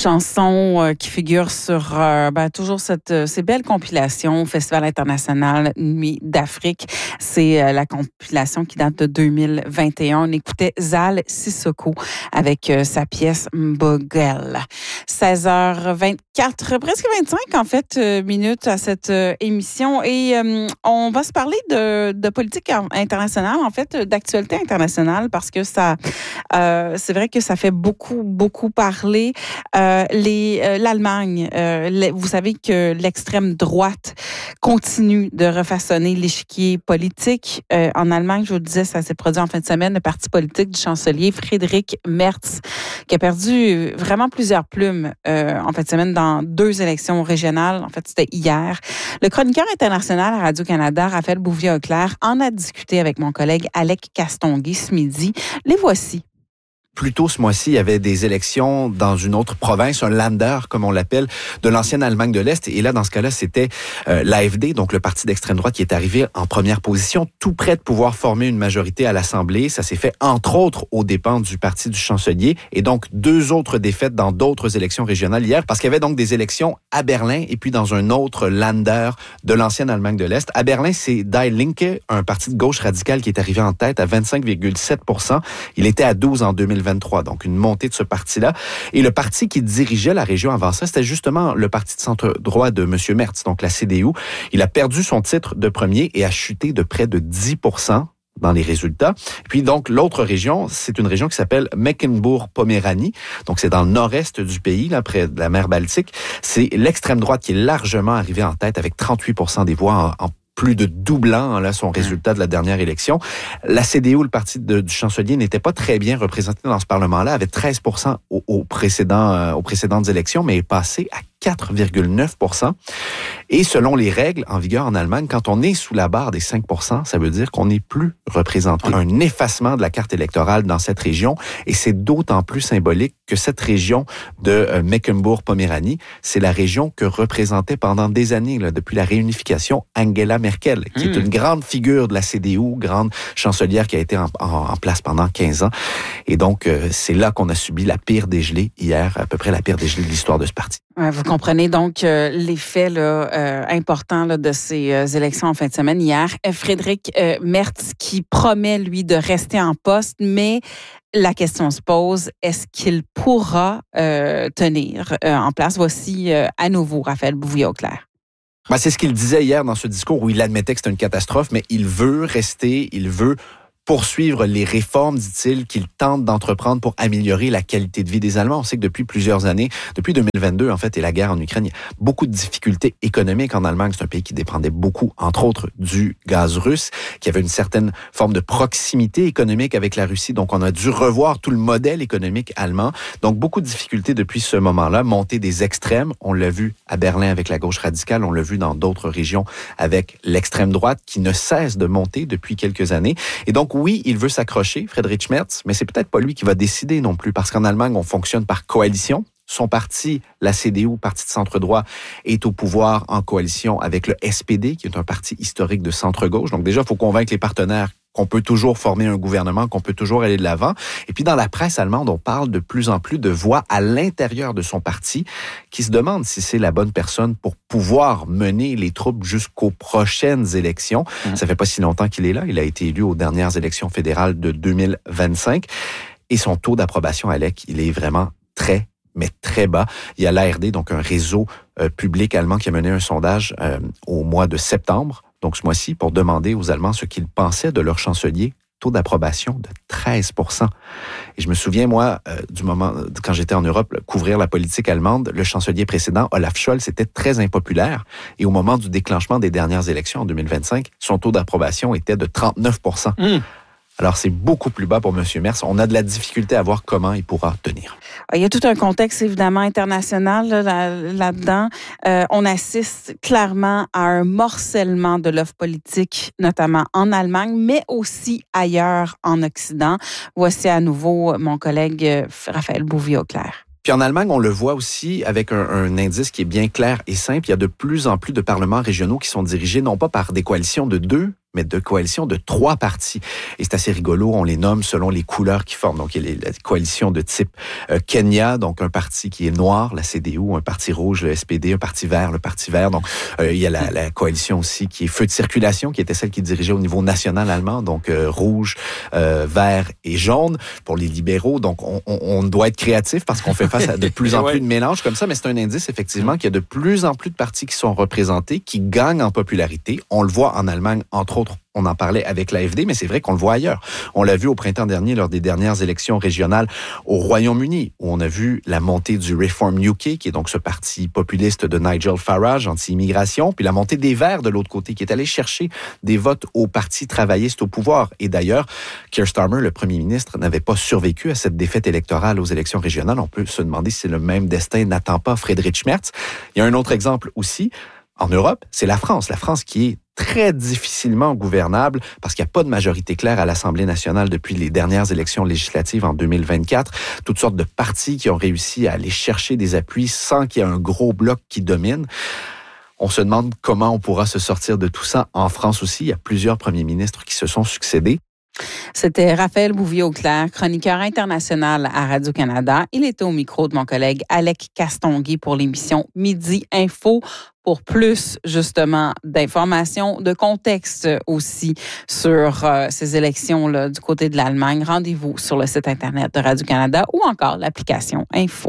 chanson qui figure sur toujours ces belles compilations Festival international Nuit d'Afrique. C'est la compilation qui date de 2021. On écoutait Zal Sissoko avec sa pièce Mbogel. 16h24, presque 25 en fait minutes à cette émission et on va se parler de politique internationale, en fait d'actualité internationale parce que ça c'est vrai que ça fait beaucoup parler. L'Allemagne, vous savez que l'extrême droite continue de refaçonner l'échiquier politique. En Allemagne, je vous le disais, ça s'est produit en fin de semaine, le parti politique du chancelier Friedrich Merz, qui a perdu vraiment plusieurs plumes en fin de semaine dans 2 élections régionales. En fait, c'était hier. Le chroniqueur international à Radio-Canada, Raphaël Bouvier-Auclair, en a discuté avec mon collègue Alec Castonguay ce midi. Les voici. Plus tôt ce mois-ci, il y avait des élections dans une autre province, un Länder, comme on l'appelle, de l'ancienne Allemagne de l'Est. Et là, dans ce cas-là, c'était l'AfD, donc le parti d'extrême droite, qui est arrivé en première position, tout près de pouvoir former une majorité à l'Assemblée. Ça s'est fait, entre autres, aux dépens du parti du chancelier. Et donc, 2 autres défaites dans d'autres élections régionales hier, parce qu'il y avait donc des élections à Berlin et puis dans un autre Länder de l'ancienne Allemagne de l'Est. À Berlin, c'est Die Linke, un parti de gauche radicale qui est arrivé en tête à 25,7%. Il était à 12 en 2023, donc une montée de ce parti-là. Et le parti qui dirigeait la région avant ça, c'était justement le parti de centre-droit de M. Merz, donc la CDU. Il a perdu son titre de premier et a chuté de près de 10% dans les résultats. Puis donc, l'autre région, c'est une région qui s'appelle Mecklembourg-Poméranie. Donc, c'est dans le nord-est du pays, là, près de la mer Baltique. C'est l'extrême droite qui est largement arrivée en tête avec 38% des voix en plus de doublant là son résultat de la dernière élection. La CDU, le parti du chancelier, n'était pas très bien représenté dans ce Parlement-là, avait 13% aux précédentes élections, mais est passé à 4,9%. Et selon les règles en vigueur en Allemagne, quand on est sous la barre des 5%, ça veut dire qu'on n'est plus représenté. Un effacement de la carte électorale dans cette région, et c'est d'autant plus symbolique que cette région de Mecklembourg-Poméranie, c'est la région que représentait pendant des années, là, depuis la réunification, Angela Merkel, qui est une grande figure de la CDU, grande chancelière qui a été en place pendant 15 ans. Et donc, c'est là qu'on a subi la pire dégelée hier, à peu près la pire dégelée de l'histoire de ce parti. Vous comprenez donc l'effet important là, de ces élections en fin de semaine hier. Friedrich Merz qui promet, lui, de rester en poste, mais la question se pose, est-ce qu'il pourra tenir en place? Voici à nouveau Raphaël Bouvier-Auclair. C'est ce qu'il disait hier dans ce discours où il admettait que c'était une catastrophe, mais il veut rester, il veut poursuivre les réformes, dit-il, qu'il tente d'entreprendre pour améliorer la qualité de vie des Allemands. On sait que depuis plusieurs années, depuis 2022, en fait, et la guerre en Ukraine, il y a beaucoup de difficultés économiques en Allemagne. C'est un pays qui dépendait beaucoup, entre autres, du gaz russe, qui avait une certaine forme de proximité économique avec la Russie. Donc, on a dû revoir tout le modèle économique allemand. Donc, beaucoup de difficultés depuis ce moment-là. Montée des extrêmes. On l'a vu à Berlin avec la gauche radicale. On l'a vu dans d'autres régions avec l'extrême droite qui ne cesse de monter depuis quelques années. Et donc, oui, il veut s'accrocher, Friedrich Merz, mais c'est peut-être pas lui qui va décider non plus, parce qu'en Allemagne, on fonctionne par coalition. Son parti, la CDU, parti de centre-droit, est au pouvoir en coalition avec le SPD, qui est un parti historique de centre-gauche. Donc déjà, il faut convaincre les partenaires qu'on peut toujours former un gouvernement, qu'on peut toujours aller de l'avant. Et puis dans la presse allemande, on parle de plus en plus de voix à l'intérieur de son parti qui se demandent si c'est la bonne personne pour pouvoir mener les troupes jusqu'aux prochaines élections. Ça fait pas si longtemps qu'il est là. Il a été élu aux dernières élections fédérales de 2025. Et son taux d'approbation, Alec, il est vraiment très bas. Il y a l'ARD, donc un réseau public allemand qui a mené un sondage au mois de septembre, donc ce mois-ci, pour demander aux Allemands ce qu'ils pensaient de leur chancelier. Taux d'approbation de 13%. Et je me souviens, moi, du moment, quand j'étais en Europe, couvrir la politique allemande, le chancelier précédent, Olaf Scholz, était très impopulaire. Et au moment du déclenchement des dernières élections en 2025, son taux d'approbation était de 39%. Alors, c'est beaucoup plus bas pour M. Merz. On a de la difficulté à voir comment il pourra tenir. Il y a tout un contexte, évidemment, international là-dedans. On assiste clairement à un morcellement de l'offre politique, notamment en Allemagne, mais aussi ailleurs en Occident. Voici à nouveau mon collègue Raphaël Bouvier-Auclair. Puis en Allemagne, on le voit aussi avec un indice qui est bien clair et simple. Il y a de plus en plus de parlements régionaux qui sont dirigés non pas par des coalitions de 2, mais de coalition de 3 partis. Et c'est assez rigolo, on les nomme selon les couleurs qui forment. Donc, il y a la coalition de type Kenya, donc un parti qui est noir, la CDU, un parti rouge, le SPD, un parti vert, le Parti vert. Donc, il y a la coalition aussi qui est Feu de circulation, qui était celle qui dirigeait au niveau national allemand, donc rouge, vert et jaune pour les libéraux. Donc, on doit être créatif parce qu'on fait face à de plus en plus de mélanges comme ça, mais c'est un indice effectivement qu'il y a de plus en plus de partis qui sont représentés, qui gagnent en popularité. On le voit en Allemagne, entre autres. On en parlait avec l'AfD, mais c'est vrai qu'on le voit ailleurs. On l'a vu au printemps dernier lors des dernières élections régionales au Royaume-Uni, où on a vu la montée du Reform UK, qui est donc ce parti populiste de Nigel Farage, anti-immigration, puis la montée des Verts de l'autre côté, qui est allé chercher des votes au Parti travailliste au pouvoir. Et d'ailleurs, Keir Starmer, le premier ministre, n'avait pas survécu à cette défaite électorale aux élections régionales. On peut se demander si le même destin n'attend pas Friedrich Merz. Il y a un autre exemple aussi. En Europe, c'est la France. La France qui est très difficilement gouvernable parce qu'il n'y a pas de majorité claire à l'Assemblée nationale depuis les dernières élections législatives en 2024. Toutes sortes de partis qui ont réussi à aller chercher des appuis sans qu'il y ait un gros bloc qui domine. On se demande comment on pourra se sortir de tout ça. En France aussi, il y a plusieurs premiers ministres qui se sont succédés. C'était Raphaël Bouvier-Auclair, chroniqueur international à Radio-Canada. Il était au micro de mon collègue Alec Castonguay pour l'émission Midi Info. Pour plus, justement, d'informations, de contexte aussi sur ces élections-là du côté de l'Allemagne, rendez-vous sur le site Internet de Radio-Canada ou encore l'application Info.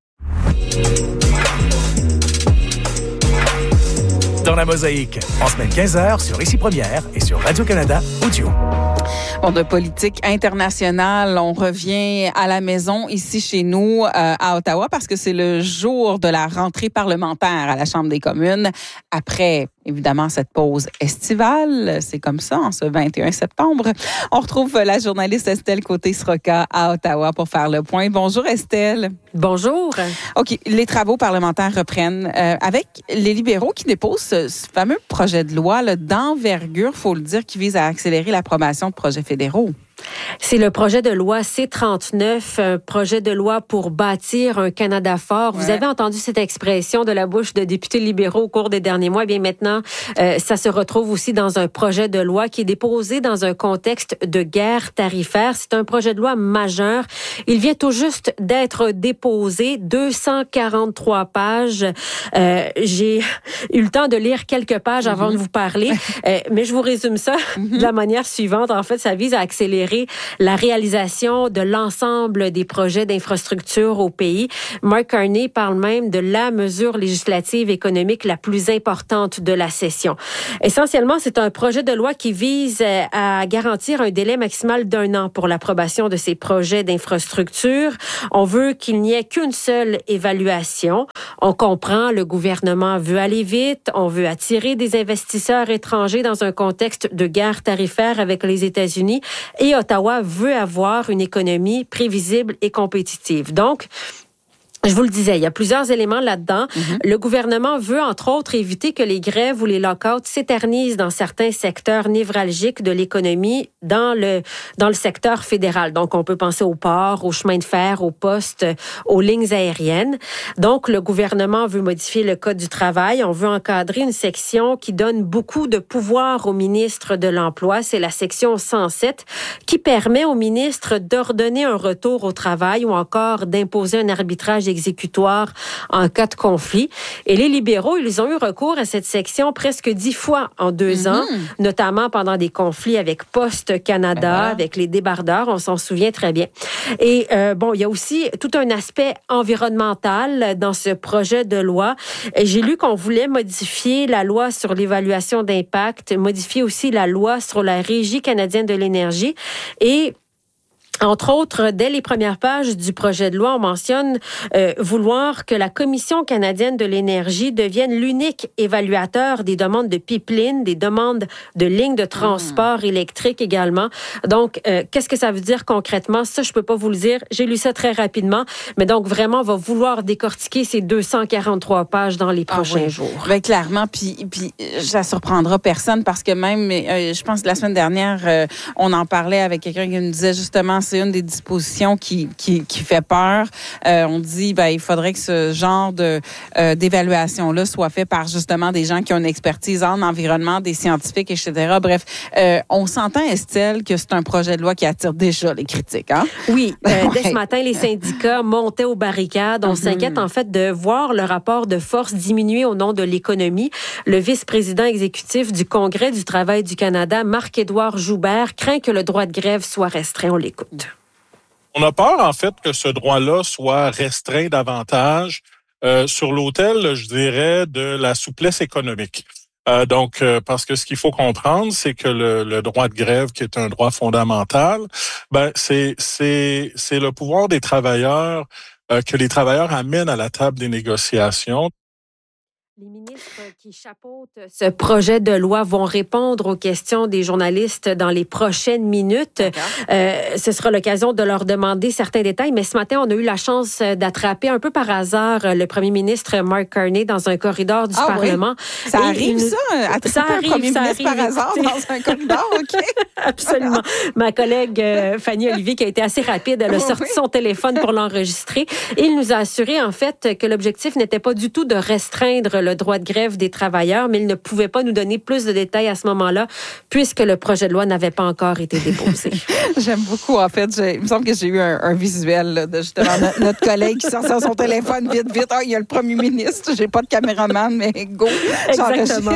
Dans la mosaïque, en semaine 15h sur Ici Première et sur Radio-Canada Audio. Bon, de politique internationale, on revient à la maison ici chez nous à Ottawa parce que c'est le jour de la rentrée parlementaire à la Chambre des communes. Après, évidemment, cette pause estivale, c'est comme ça, en ce 21 septembre. On retrouve la journaliste Estelle Côté-Sroka à Ottawa pour faire le point. Bonjour Estelle. Bonjour. OK, les travaux parlementaires reprennent avec les libéraux qui déposent ce fameux projet de loi là, d'envergure, il faut le dire, qui vise à accélérer l'approbation de projets fédéraux. C'est le projet de loi C-39, un projet de loi pour bâtir un Canada fort. Ouais. Vous avez entendu cette expression de la bouche de députés libéraux au cours des derniers mois. Eh bien maintenant, ça se retrouve aussi dans un projet de loi qui est déposé dans un contexte de guerre tarifaire. C'est un projet de loi majeur. Il vient tout juste d'être déposé, 243 pages. J'ai eu le temps de lire quelques pages avant de vous parler, mais je vous résume ça de la manière suivante. En fait, ça vise à accélérer la réalisation de l'ensemble des projets d'infrastructure au pays. Mark Carney parle même de la mesure législative économique la plus importante de la session. Essentiellement, c'est un projet de loi qui vise à garantir un délai maximal d'1 an pour l'approbation de ces projets d'infrastructure. On veut qu'il n'y ait qu'une seule évaluation. On comprend, le gouvernement veut aller vite, on veut attirer des investisseurs étrangers dans un contexte de guerre tarifaire avec les États-Unis et Ottawa veut avoir une économie prévisible et compétitive. Donc, je vous le disais, il y a plusieurs éléments là-dedans. Le gouvernement veut, entre autres, éviter que les grèves ou les lockouts s'éternisent dans certains secteurs névralgiques de l'économie dans le secteur fédéral. Donc, on peut penser aux ports, aux chemins de fer, aux postes, aux lignes aériennes. Donc, le gouvernement veut modifier le Code du travail. On veut encadrer une section qui donne beaucoup de pouvoir au ministre de l'Emploi. C'est la section 107 qui permet au ministre d'ordonner un retour au travail ou encore d'imposer un arbitrage exécutoire en cas de conflit. Et les libéraux, ils ont eu recours à cette section presque 10 fois en 2 ans, notamment pendant des conflits avec Poste Canada, avec les débardeurs, on s'en souvient très bien. Et bon, il y a aussi tout un aspect environnemental dans ce projet de loi. J'ai lu qu'on voulait modifier la loi sur l'évaluation d'impact, modifier aussi la loi sur la Régie canadienne de l'énergie et entre autres, dès les premières pages du projet de loi, on mentionne vouloir que la Commission canadienne de l'énergie devienne l'unique évaluateur des demandes de pipeline, des demandes de lignes de transport électrique également. Donc, qu'est-ce que ça veut dire concrètement? Ça, je peux pas vous le dire. J'ai lu ça très rapidement. Mais donc, vraiment, on va vouloir décortiquer ces 243 pages dans les prochains jours. Bien, clairement. Puis, ça surprendra personne parce que même, je pense que la semaine dernière, on en parlait avec quelqu'un qui nous disait justement c'est une des dispositions qui fait peur. On dit, il faudrait que ce genre d'évaluation-là soit fait par justement des gens qui ont une expertise en environnement, des scientifiques, etc. Bref, on s'entend, Estelle, que c'est un projet de loi qui attire déjà les critiques, hein? Oui. Dès ce matin, les syndicats montaient aux barricades. On s'inquiète, en fait, de voir le rapport de force diminuer au nom de l'économie. Le vice-président exécutif du Congrès du travail du Canada, Marc-Édouard Joubert, craint que le droit de grève soit restreint. On l'écoute. On a peur, en fait, que ce droit-là soit restreint davantage sur l'autel, je dirais, de la souplesse économique. Parce que ce qu'il faut comprendre, c'est que le droit de grève, qui est un droit fondamental, c'est le pouvoir des travailleurs que les travailleurs amènent à la table des négociations. Les ministres qui chapeautent ce projet de loi vont répondre aux questions des journalistes dans les prochaines minutes. Ce sera l'occasion de leur demander certains détails, mais ce matin, on a eu la chance d'attraper un peu par hasard le premier ministre Mark Carney dans un corridor du Parlement. Oui. Ça arrive, ça arrive, par hasard dans un corridor, OK? Absolument. Ma collègue Fanny Olivier, qui a été assez rapide, elle a sorti son téléphone pour l'enregistrer. Et il nous a assuré, en fait, que l'objectif n'était pas du tout de restreindre le droit de grève des travailleurs, mais il ne pouvait pas nous donner plus de détails à ce moment-là, puisque le projet de loi n'avait pas encore été déposé. J'aime beaucoup, en fait. Il me semble que j'ai eu un visuel là, de justement notre collègue qui sort son téléphone vite. Il y a le premier ministre. J'ai pas de caméraman, mais go. Exactement.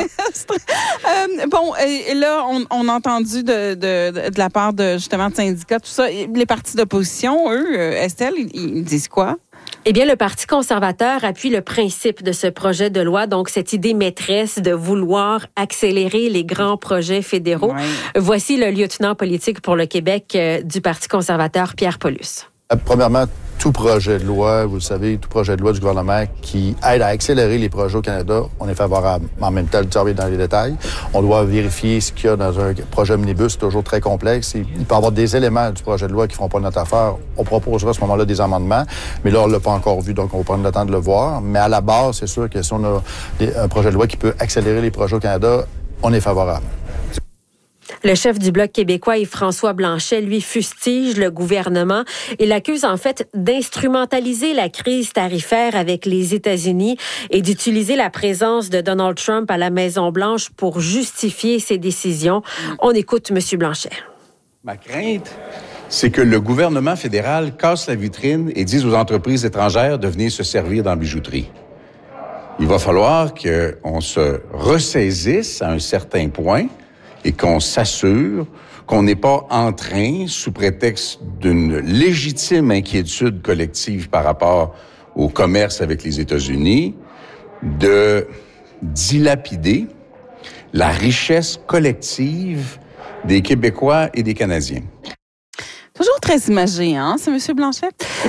Et là, on a entendu de la part de justement de syndicats, tout ça. Les partis d'opposition, eux, Estelle, ils disent quoi? Eh bien, le Parti conservateur appuie le principe de ce projet de loi, donc cette idée maîtresse de vouloir accélérer les grands projets fédéraux. Ouais. Voici le lieutenant politique pour le Québec du Parti conservateur, Pierre Paulus. Premièrement, tout projet de loi, vous le savez, tout projet de loi du gouvernement qui aide à accélérer les projets au Canada, on est favorable. En même temps, le job est dans les détails. On doit vérifier ce qu'il y a dans un projet omnibus, c'est toujours très complexe. Il peut y avoir des éléments du projet de loi qui ne feront pas notre affaire. On proposera à ce moment-là des amendements, mais là, on ne l'a pas encore vu, donc on va prendre le temps de le voir. Mais à la base, c'est sûr que si on a un projet de loi qui peut accélérer les projets au Canada, on est favorable. Le chef du Bloc québécois, Yves-François Blanchet, lui fustige le gouvernement et l'accuse en fait d'instrumentaliser la crise tarifaire avec les États-Unis et d'utiliser la présence de Donald Trump à la Maison-Blanche pour justifier ses décisions. On écoute M. Blanchet. Ma crainte, c'est que le gouvernement fédéral casse la vitrine et dise aux entreprises étrangères de venir se servir dans la bijouterie. Il va falloir qu'on se ressaisisse à un certain point et qu'on s'assure qu'on n'est pas en train, sous prétexte d'une légitime inquiétude collective par rapport au commerce avec les États-Unis, de dilapider la richesse collective des Québécois et des Canadiens. Toujours très imagé, hein, c'est M. Blanchet.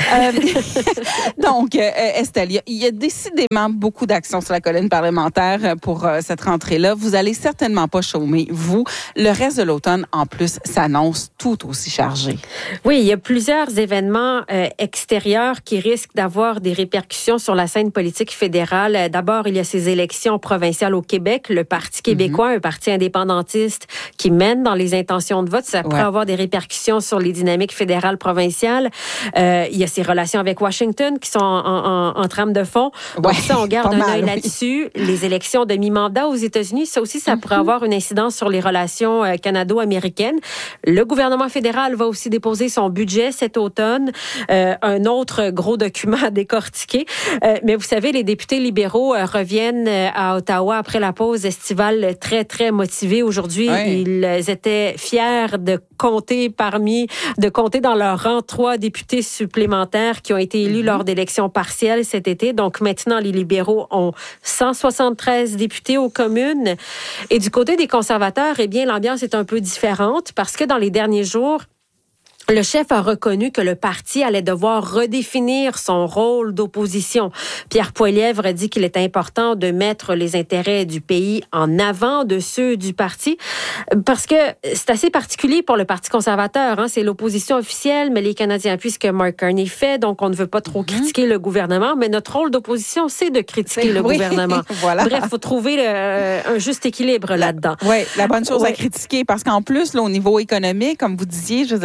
Donc, Estelle, il y a décidément beaucoup d'actions sur la colline parlementaire pour cette rentrée-là. Vous allez certainement pas chômer, vous. Le reste de l'automne, en plus, s'annonce tout aussi chargé. Oui, il y a plusieurs événements extérieurs qui risquent d'avoir des répercussions sur la scène politique fédérale. D'abord, il y a ces élections provinciales au Québec. Le Parti québécois, un parti indépendantiste qui mène dans les intentions de vote, ça pourrait avoir des répercussions sur les dynamiques fédérale, provinciale. Il y a ces relations avec Washington qui sont en trame de fond. Donc ça, on garde un œil là-dessus. Les élections de mi-mandat aux États-Unis, ça aussi, ça pourrait avoir une incidence sur les relations canado-américaines. Le gouvernement fédéral va aussi déposer son budget cet automne. Un autre gros document à décortiquer. Mais vous savez, les députés libéraux reviennent à Ottawa après la pause estivale très, très motivés. Aujourd'hui, ils étaient fiers de compter dans leur rang 3 députés supplémentaires qui ont été élus lors d'élections partielles cet été. Donc maintenant, les libéraux ont 173 députés aux communes. Et du côté des conservateurs, eh bien, l'ambiance est un peu différente parce que dans les derniers jours, le chef a reconnu que le parti allait devoir redéfinir son rôle d'opposition. Pierre Poilievre a dit qu'il est important de mettre les intérêts du pays en avant de ceux du parti parce que c'est assez particulier pour le Parti conservateur. Hein. C'est l'opposition officielle, mais les Canadiens appuient ce que Mark Carney fait, donc on ne veut pas trop critiquer le gouvernement, mais notre rôle d'opposition, c'est de critiquer le gouvernement. Voilà. Bref, il faut trouver un juste équilibre là-dedans. Oui, la bonne chose à critiquer parce qu'en plus, là, au niveau économique, comme vous disiez, je veux dire, ça semble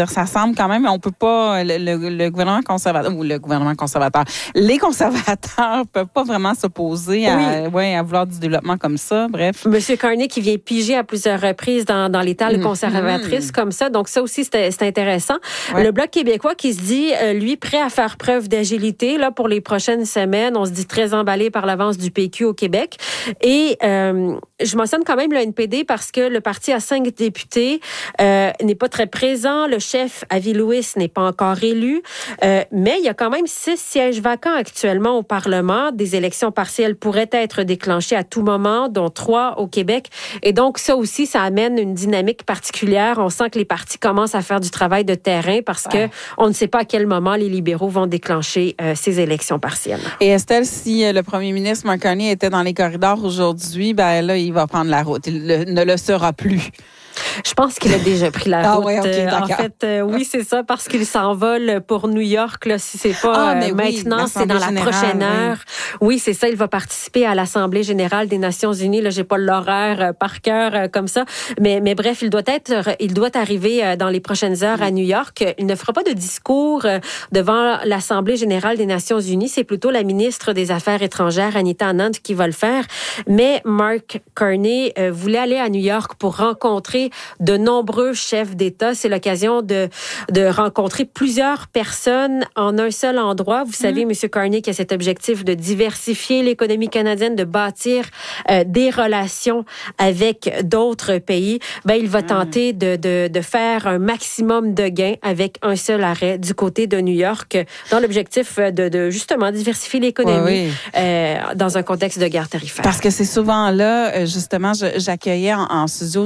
semble quand même, on peut pas, le gouvernement conservateur, ou le gouvernement conservateur, les conservateurs peuvent pas vraiment s'opposer à vouloir du développement comme ça. Bref. Monsieur Carney qui vient piger à plusieurs reprises dans l'état conservatrice comme ça. Donc, ça aussi, c'est intéressant. Ouais. Le Bloc québécois qui se dit, lui, prêt à faire preuve d'agilité là pour les prochaines semaines. On se dit très emballé par l'avance du PQ au Québec. Et je mentionne quand même le NPD parce que le parti a 5 députés, n'est pas très présent. Le chef, Avi Lewis, n'est pas encore élu. Mais il y a quand même 6 sièges vacants actuellement au Parlement. Des élections partielles pourraient être déclenchées à tout moment, dont 3 au Québec. Et donc, ça aussi, ça amène une dynamique particulière. On sent que les partis commencent à faire du travail de terrain parce que on ne sait pas à quel moment les libéraux vont déclencher ces élections partielles. Et Estelle, si le premier ministre Mark Carney était dans les corridors aujourd'hui, ben là, il va prendre la route. Il ne le sera plus. Je pense qu'il a déjà pris la route. Ouais, okay, en fait, oui, c'est ça, parce qu'il s'envole pour New York. Là, si c'est pas maintenant, c'est dans la prochaine heure. Oui, c'est ça. Il va participer à l'Assemblée générale des Nations unies. Là, j'ai pas l'horaire par cœur comme ça, mais bref, il doit arriver dans les prochaines heures à New York. Il ne fera pas de discours devant l'Assemblée générale des Nations unies. C'est plutôt la ministre des Affaires étrangères, Anita Anand, qui va le faire. Mais Mark Carney voulait aller à New York pour rencontrer de nombreux chefs d'État. C'est l'occasion de rencontrer plusieurs personnes en un seul endroit. Vous savez, M. Carney qui a cet objectif de diversifier l'économie canadienne, de bâtir des relations avec d'autres pays. Ben, il va tenter de faire un maximum de gains avec un seul arrêt du côté de New York dans l'objectif de justement diversifier l'économie dans un contexte de guerre tarifaire. Parce que c'est souvent là, justement, j'accueillais en studio,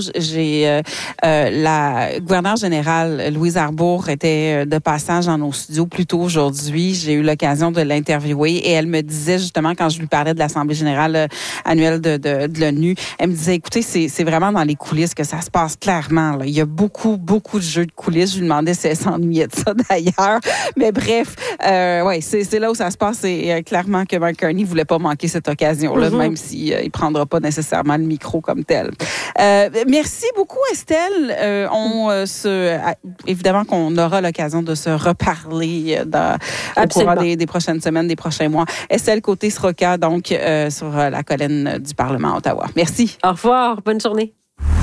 la gouverneure générale, Louise Arbour, était de passage dans nos studios plus tôt aujourd'hui. J'ai eu l'occasion de l'interviewer et elle me disait justement, quand je lui parlais de l'Assemblée générale annuelle de l'ONU, elle me disait, écoutez, c'est vraiment dans les coulisses que ça se passe clairement. Là. Il y a beaucoup de jeux de coulisses. Je lui demandais si elle s'ennuyait de ça d'ailleurs. Mais bref, c'est là où ça se passe. Et clairement que Mark Carney voulait pas manquer cette occasion-là, même s'il ne prendra pas nécessairement le micro comme tel. Merci beaucoup, Estelle. Évidemment qu'on aura l'occasion de se reparler au courant des prochaines semaines, des prochains mois. Estelle Côté-Sroka, donc, sur la colline du Parlement à Ottawa. Merci. Au revoir. Bonne journée.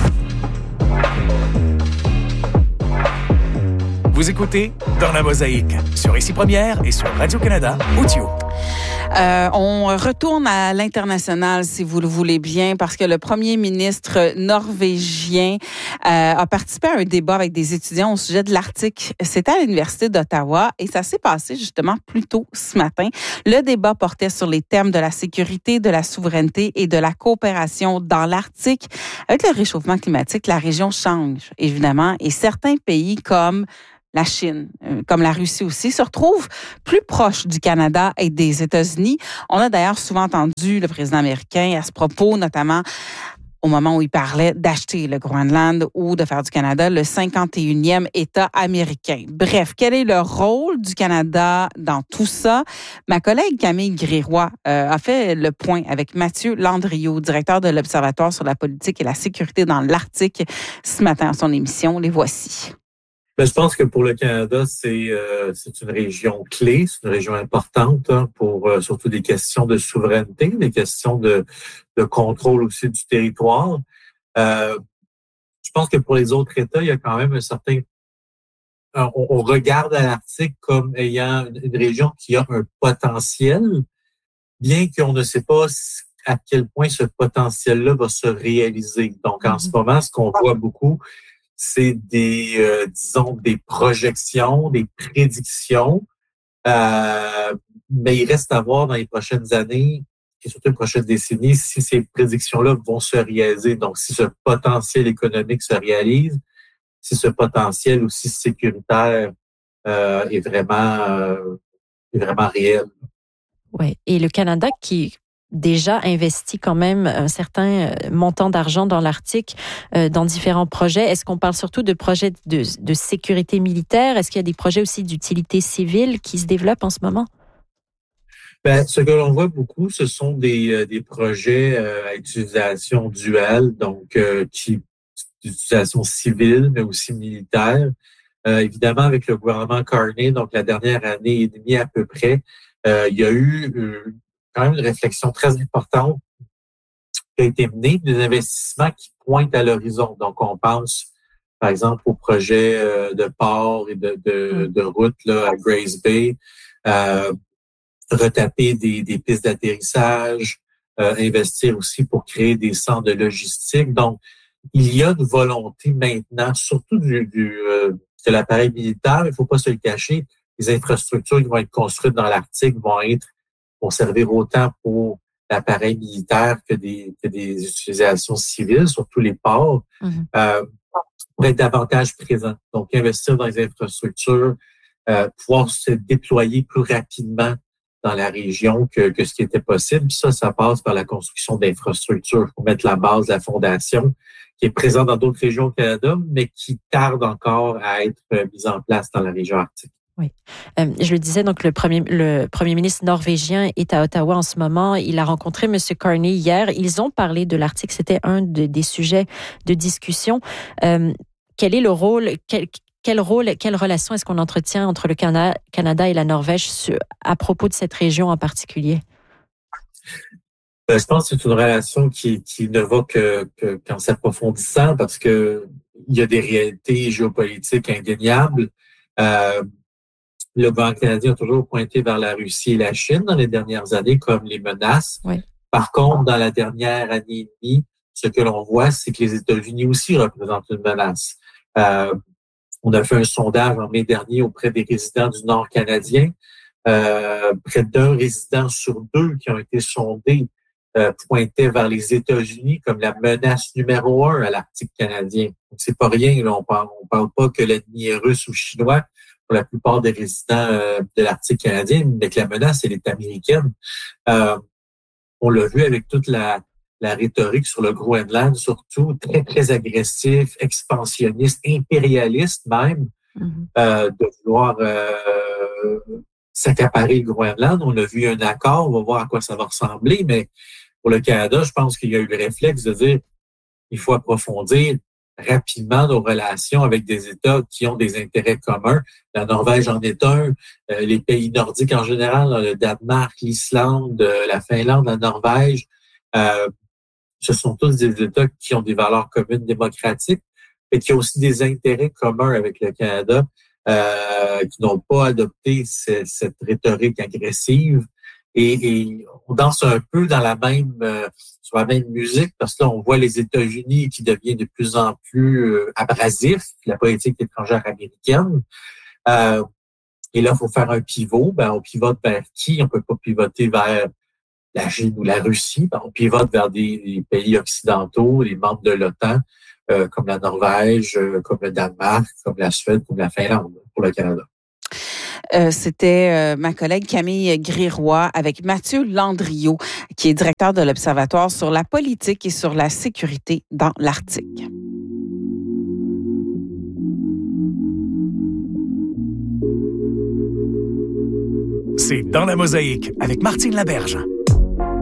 Vous écoutez Dans la Mosaïque sur Ici Première et sur Radio-Canada Audio. On retourne à l'international, si vous le voulez bien, parce que le premier ministre norvégien a participé à un débat avec des étudiants au sujet de l'Arctique. C'était à l'Université d'Ottawa et ça s'est passé justement plus tôt ce matin. Le débat portait sur les thèmes de la sécurité, de la souveraineté et de la coopération dans l'Arctique. Avec le réchauffement climatique, la région change, évidemment, et certains pays comme la Chine, comme la Russie aussi, se retrouvent plus proches du Canada et des États-Unis. On a d'ailleurs souvent entendu le président américain à ce propos, notamment au moment où il parlait d'acheter le Groenland ou de faire du Canada le 51e État américain. Bref, quel est le rôle du Canada dans tout ça? Ma collègue Camille Gréroy a fait le point avec Mathieu Landriot, directeur de l'Observatoire sur la politique et la sécurité dans l'Arctique, ce matin à son émission. Les voici. Ben, je pense que pour le Canada, c'est une région clé, c'est une région importante pour surtout des questions de souveraineté, des questions de contrôle aussi du territoire. Je pense que pour les autres États, il y a quand même un certain... On regarde à l'Arctique comme ayant une région qui a un potentiel, bien qu'on ne sait pas à quel point ce potentiel-là va se réaliser. Donc, en ce moment, ce qu'on voit beaucoup, c'est des projections, des prédictions, mais il reste à voir dans les prochaines années et surtout les prochaines décennies si ces prédictions-là vont se réaliser. Donc, si ce potentiel économique se réalise, si ce potentiel aussi sécuritaire est vraiment réel. Oui, et le Canada qui déjà investi quand même un certain montant d'argent dans l'Arctique, dans différents projets. Est-ce qu'on parle surtout de projets de sécurité militaire? Est-ce qu'il y a des projets aussi d'utilité civile qui se développent en ce moment? Ben, ce que l'on voit beaucoup, ce sont des projets à utilisation duale, donc d'utilisation civile, mais aussi militaire. Évidemment, avec le gouvernement Carney, donc la dernière année et demie à peu près, il y a eu quand même une réflexion très importante qui a été menée, des investissements qui pointent à l'horizon. Donc, on pense, par exemple, au projet de port et de route là, à Grays Bay, retaper des pistes d'atterrissage, investir aussi pour créer des centres de logistique. Donc, il y a une volonté maintenant, surtout de l'appareil militaire, il ne faut pas se le cacher, les infrastructures qui vont être construites dans l'Arctique vont servir autant pour l'appareil militaire que des utilisations civiles, surtout les ports, pour être davantage présents. Donc, investir dans les infrastructures, pouvoir se déployer plus rapidement dans la région que ce qui était possible. Puis ça passe par la construction d'infrastructures pour mettre la base, la fondation, qui est présente dans d'autres régions au Canada, mais qui tarde encore à être mise en place dans la région arctique. Oui. Je le disais, donc le premier ministre norvégien est à Ottawa en ce moment. Il a rencontré M. Carney hier. Ils ont parlé de l'Arctique. C'était un des sujets de discussion. Quel est le rôle, quelle relation est-ce qu'on entretient entre le Canada et la Norvège à propos de cette région en particulier? Je pense que c'est une relation qui ne va qu'en s'approfondissant parce que il y a des réalités géopolitiques indéniables. Le gouvernement canadien a toujours pointé vers la Russie et la Chine dans les dernières années comme les menaces. Oui. Par contre, dans la dernière année et demie, ce que l'on voit, c'est que les États-Unis aussi représentent une menace. On a fait un sondage en mai dernier auprès des résidents du Nord canadien. Près d'un résident sur deux qui ont été sondés pointait vers les États-Unis comme la menace numéro 1 à l'Arctique canadien. Donc, c'est pas rien. Là, on parle pas que l'ennemi est russe ou chinois pour la plupart des résidents de l'Arctique canadien, mais que la menace, elle est américaine. On l'a vu avec toute la rhétorique sur le Groenland, surtout très, très agressif, expansionniste, impérialiste même, de vouloir s'accaparer le Groenland. On a vu un accord, on va voir à quoi ça va ressembler, mais pour le Canada, je pense qu'il y a eu le réflexe de dire il faut approfondir rapidement nos relations avec des États qui ont des intérêts communs. La Norvège en est un, les pays nordiques en général, le Danemark, l'Islande, la Finlande, la Norvège, ce sont tous des États qui ont des valeurs communes démocratiques et qui ont aussi des intérêts communs avec le Canada, qui n'ont pas adopté cette rhétorique agressive. Et on danse un peu dans sur la même musique parce que là, on voit les États-Unis qui deviennent de plus en plus abrasifs, la politique étrangère américaine. Et là, il faut faire un pivot. On pivote vers qui? On peut pas pivoter vers la Chine ou la Russie. On pivote vers des pays occidentaux, les membres de l'OTAN, comme la Norvège, comme le Danemark, comme la Suède, comme la Finlande pour le Canada. C'était ma collègue Camille Gréroy avec Mathieu Landriot, qui est directeur de l'Observatoire sur la politique et sur la sécurité dans l'Arctique. C'est Dans la Mosaïque avec Martine Laberge.